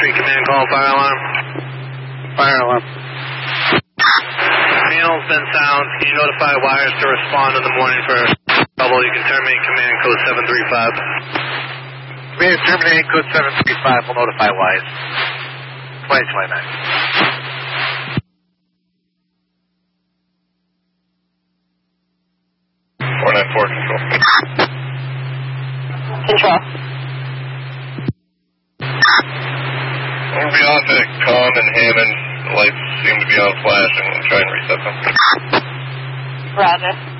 Street Command call, fire alarm. Fire alarm. Panel's been sound. Can you notify wires to respond in the morning for trouble? You can terminate command code 735. We terminate code 735. We'll notify wires. 2029. 494 control. Control. We'll be off at Con and Hammond. The lights seem to be on flash, and we'll try and reset them. Roger.